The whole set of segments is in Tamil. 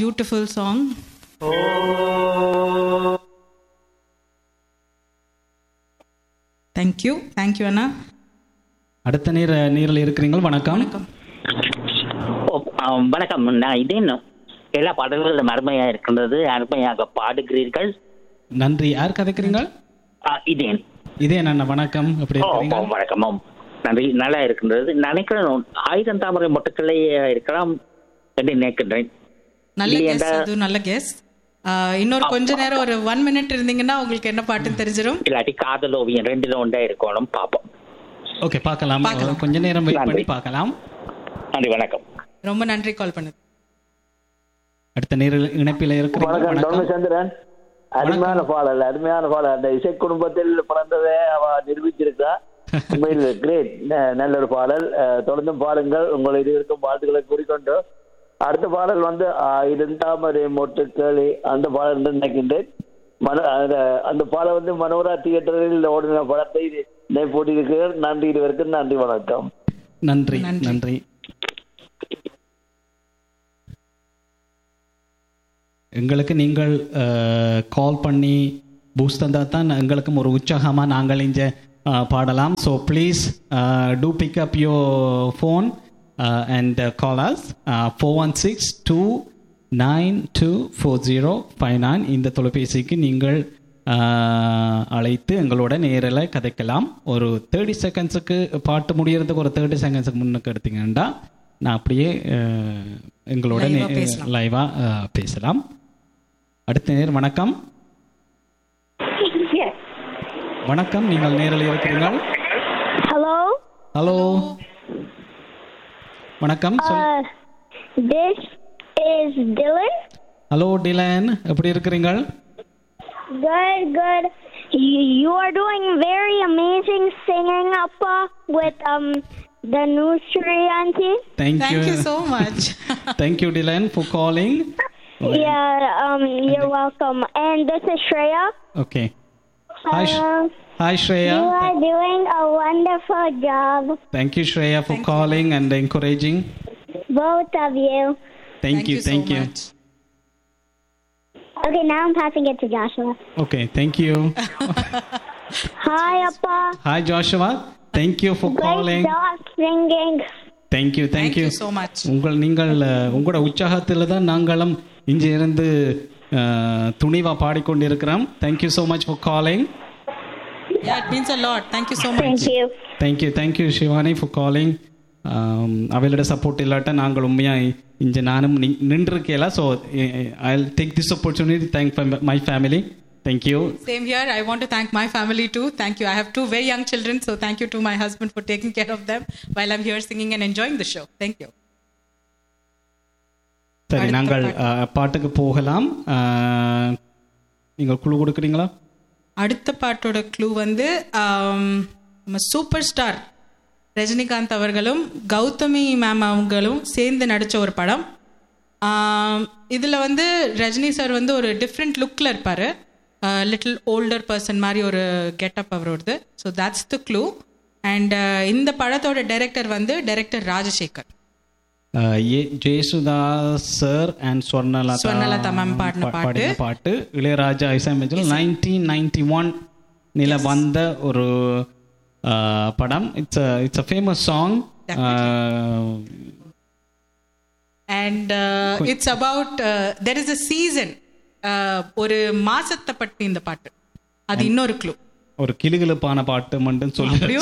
beautiful song. Thank you Anna. அடுத்த நேரில் இருக்கிறீங்கள். வணக்கம். வணக்கம். நான் இதே எல்லா பாடல்களும் அருமையா இருக்கின்றது, அருமையாக பாடுகிறீர்கள். நன்றி. யார் கதைக்கிறீங்கள்? இதே அண்ணா வணக்கம். எப்படி இருக்கீங்க? வணக்கம். நன்றி. நல்லா இருக்கின்றது. நினைக்கிறேன் 1000 தாமரை மொட்டுக்களே இருக்கலாம் என்று நினைக்கின்றேன். நல்ல கெஸ். இன்னொரு கொஞ்ச நேரம் ஒரு 1 minute இருந்தீங்கன்னா உங்களுக்கு என்ன பாட்டுன்னு தெரிஞ்சிடும். இல்லாட்டி காதல் ஓவியம் 2ல ஒன்றா இருக்கணும். பாப்போம். ஓகே, பார்க்கலாம். கொஞ்ச நேரம் வெயிட் பண்ணி பார்க்கலாம். நன்றி. வணக்கம். ரொம்ப நன்றி கால் பண்ணது. அடுத்த நேரில் இணைப்பில் இருக்கிறீங்க. சந்திரன், அருமையான பாடல். அந்த இசை குடும்பத்தில் பிறந்ததை அவ நிரூபிச்சிருக்கா. உண்மையில் கிரேட். நல்ல ஒரு பாடல். தொடர்ந்து பாருங்கள். உங்கள் இருவருக்கும் வாழ்த்துக்களை கூறிக்கொண்டு அடுத்த பாடல் 1000 தாமரை மொட்டுக்களே அந்த பாடல் நினைக்கின்றேன். அந்த பாடல் மனோரா தியேட்டரில் ஓடின படத்தை போட்டியிருக்கிறார். நன்றி. இருவருக்கும் நன்றி. வணக்கம். நன்றி. எங்களுக்கு நீங்கள் கால் பண்ணி பூஸ்ட் தந்தால் தான் எங்களுக்கும் ஒரு உற்சாகமாக நாங்கள் இங்கே பாடலாம். So please do pick up your phone and call us 416-292-4059. இந்த தொலைபேசிக்கு நீங்கள் அழைத்து எங்களோட நேரில் கதைக்கலாம். ஒரு 30 செகண்ட்ஸுக்கு பாட்டு முடியறதுக்கு ஒரு 30 செகண்ட்ஸுக்கு முன்னுக்கு எடுத்தீங்கன்னா நான் அப்படியே எங்களோட லைவாக பேசலாம். அடுத்த நேர். வணக்கம். வணக்கம். நீங்கள் நேரில் இருக்கிறீர்கள். ஹலோ. வணக்கம். This is Dylan. Hello Dylan, எப்படி இருக்கீங்க? Good. You are doing very amazing singing, Appa, with the nursery auntie. Thank you so much. Thank you Dylan for calling. You're welcome. And this is Shreya. Okay. Hi Shreya. You are doing a wonderful job. Thank you Shreya for calling and encouraging. Both of you. Thank you. Much. Okay, now I'm passing it to Joshua. Okay, thank you. Hi Appa. Hi Joshua. Thank you for calling. Great job singing. Thank you so much. நீங்கள் உங்களோட உற்சாகத்தில் தான் நாங்களும் இங்கே இருந்து துணிவா பாடிக்கொண்டிருக்கிறோம். Thank you so much for calling. Yeah, it means a lot. Thank you so much. Thank you Shivani for calling. அவளோட சப்போர்ட் இல்லாட்ட நாங்கள் உண்மையாக இங்கே நானும் நின்றுருக்கேல. So I'll take this opportunity to thank my family. Thank you. Same here. I want to thank my family too. Thank you. I have 2 very young children, so thank you to my husband for taking care of them while I'm here singing and enjoying the show. Thank you. சரி, நாங்கள் பாட்டுக்கு போகலாம். நீங்கள் குழு கொடுக்குறீங்களா? அடுத்த பாட்டோட க்ளூ நம்ம சூப்பர் ஸ்டார் ரஜினிகாந்த் அவர்களும் கௌதமி மேம் அவங்களும் சேர்ந்து நடித்த ஒரு படம். இதில் ரஜினி சார் ஒரு டிஃப்ரெண்ட் லுக்கில் இருப்பார். லிட்டில் ஓல்டர் பர்சன் மாதிரி ஒரு கெட்டப் அவரோடது. So that's the clue. And இந்த படத்தோட director director Rajasekar. Yesudas sir and Swarnalatha ma'am பாடின பாட்டு. இளையராஜா இசையமைச்சல் 1991 நில வந்த ஒரு படம். It's a famous song. And it's about there is a season. ஒரு மாசத்தை பற்றி இந்த பாட்டு. அது இன்னொரு க்ளூ. ஒரு கிளுகிளுப்பான பாட்டு மட்டும்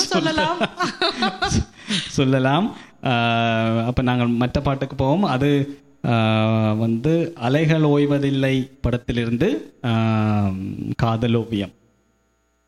சொல்லலாம். அப்போ நாங்கள் மற்ற பாட்டுக்கு போவோம். அது அலைகள் ஓய்வதில்லை படத்திலிருந்து காதல் ஓவியம்.